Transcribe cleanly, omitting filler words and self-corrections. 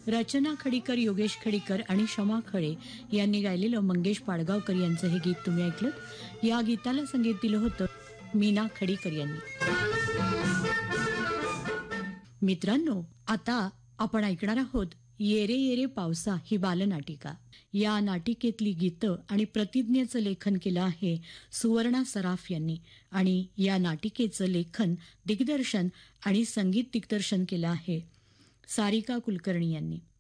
रचना खडीकर, योगेश खडीकर आणि शमा खळे यांनी गायलेलं मंगेश पाडगावकर यांचं हे गीत तुम्ही ऐकलं. या गीताला संगीत दिलं होतं मीना खडीकर यांनी. मित्रांनो, आता आपण ऐकणार आहोत येरे येरे पावसा ही बालनाटिका. या नाटिकेतली गीतं आणि प्रतिज्ञेचं लेखन केलं आहे सुवर्णा सराफ यांनी आणि या नाटिकेचं लेखन, दिग्दर्शन आणि संगीत दिग्दर्शन केलं आहे सारिका कुलकर्णी यांनी.